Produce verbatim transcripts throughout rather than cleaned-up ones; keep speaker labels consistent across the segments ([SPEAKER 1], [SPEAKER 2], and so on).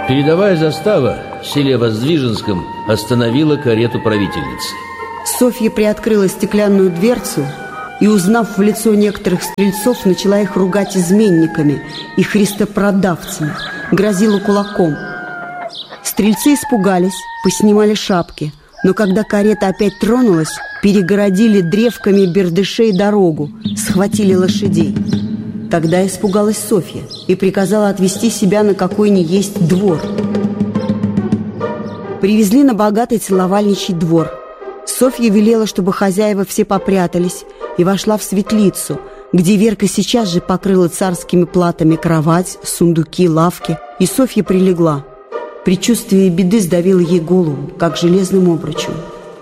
[SPEAKER 1] Передовая застава в селе Воздвиженском остановила карету правительницы.
[SPEAKER 2] Софья приоткрыла стеклянную дверцу и, узнав в лицо некоторых стрельцов, начала их ругать изменниками и христопродавцами, грозила кулаком. Стрельцы испугались, поснимали шапки, но когда карета опять тронулась, перегородили древками бердышей дорогу, схватили лошадей. Тогда испугалась Софья и приказала отвезти себя на какой ни есть двор. Привезли на богатый целовальничий двор. Софья велела, чтобы хозяева все попрятались, и вошла в светлицу, где Верка сейчас же покрыла царскими платами кровать, сундуки, лавки, и Софья прилегла. Предчувствие беды сдавило ей голову, как железным обручем.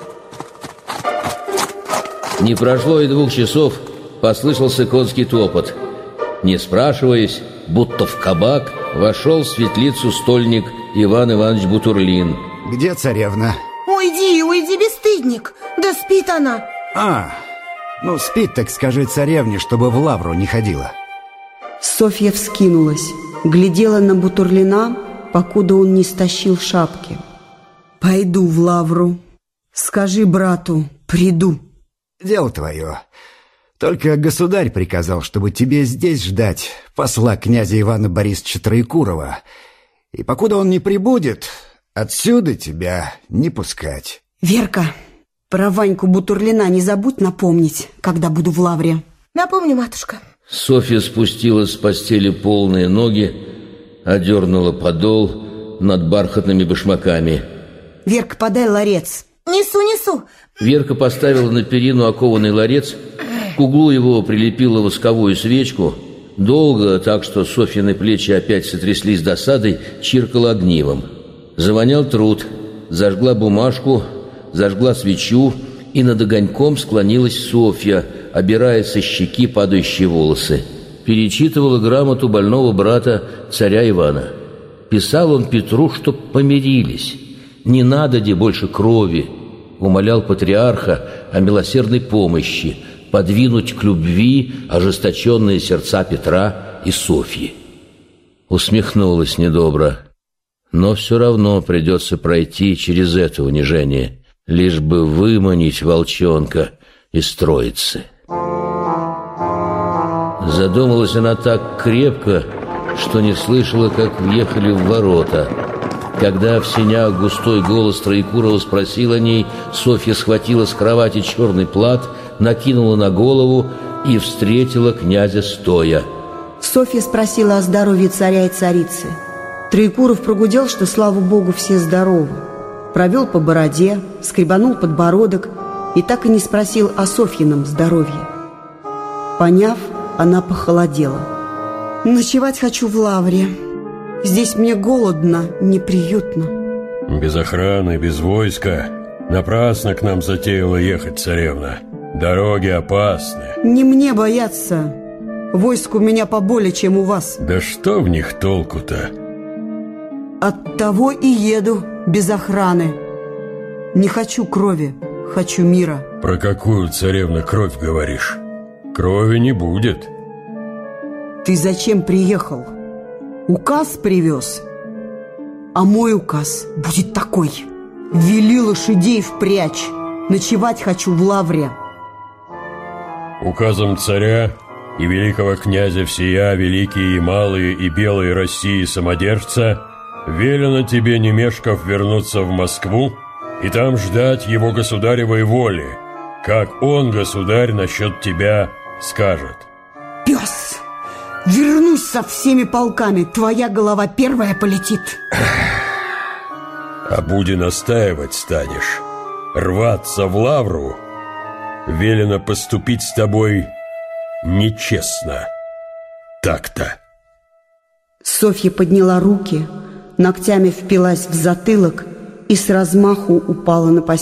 [SPEAKER 1] Не прошло и двух часов, послышался конский топот. Не спрашиваясь, будто в кабак, вошел в светлицу стольник Иван Иванович Бутурлин.
[SPEAKER 3] Где царевна?
[SPEAKER 4] Уйди, уйди, бесстыдник. Да спит она.
[SPEAKER 3] А, ну спит, так скажи царевне, чтобы в лавру не ходила.
[SPEAKER 2] Софья вскинулась, глядела на Бутурлина, покуда он не стащил шапки. Пойду в лавру. Скажи брату, приду.
[SPEAKER 3] Дело твое. Только государь приказал, чтобы тебе здесь ждать посла князя Ивана Борисовича Троекурова. И покуда он не прибудет, отсюда тебя не пускать.
[SPEAKER 2] Верка, про Ваньку Бутурлина не забудь напомнить, когда буду в лавре.
[SPEAKER 4] Напомню, матушка.
[SPEAKER 1] Софья спустила с постели полные ноги, одернула подол над бархатными башмаками.
[SPEAKER 2] Верка, подай ларец.
[SPEAKER 4] Несу, несу.
[SPEAKER 1] Верка поставила на перину окованный ларец, к углу его прилепила восковую свечку, долго, так что Софьины плечи опять сотряслись досадой, чиркала огнивом. Завонял труд, зажгла бумажку, зажгла свечу, и над огоньком склонилась Софья, обирая со щеки падающие волосы. Перечитывала грамоту больного брата царя Ивана. Писал он Петру, чтоб помирились. Не надо де больше крови. Умолял патриарха о милосердной помощи, подвинуть к любви ожесточенные сердца Петра и Софьи. Усмехнулась недобро. Но все равно придется пройти через это унижение, лишь бы выманить волчонка из троицы. Задумалась она так крепко, что не слышала, как въехали в ворота. Когда в сенях густой голос Троекурова спросил о ней, Софья схватила с кровати черный плат, накинула на голову и встретила князя стоя.
[SPEAKER 2] Софья спросила о здоровье царя и царицы. Троекуров прогудел, что, слава богу, все здоровы. Провел по бороде, скребанул подбородок и так и не спросил о Софьином здоровье. Поняв, она похолодела. «Ночевать хочу в лавре. Здесь мне голодно, неприютно».
[SPEAKER 5] Без охраны, без войска напрасно к нам затеяла ехать царевна. Дороги опасны.
[SPEAKER 2] Не мне бояться. Войск у меня поболее, чем у вас.
[SPEAKER 5] Да что в них толку-то?
[SPEAKER 2] Оттого и еду без охраны. Не хочу крови, хочу мира.
[SPEAKER 5] Про какую, царевна, кровь говоришь? Крови не будет.
[SPEAKER 2] Ты зачем приехал? Указ привез? А мой указ будет такой: вели лошадей впрячь. Ночевать хочу в лавре.
[SPEAKER 5] Указом царя и великого князя всея, великие и малые и белые России самодержца, велено тебе, не мешкав, вернуться в Москву и там ждать его государевой воли, как он, государь, насчет тебя скажет.
[SPEAKER 2] Пес! Вернусь со всеми полками, твоя голова первая полетит.
[SPEAKER 5] А буди настаивать станешь, рваться в лавру, велено поступить с тобой нечестно. Так-то.
[SPEAKER 2] Софья подняла руки, ногтями впилась в затылок и с размаху упала на постель.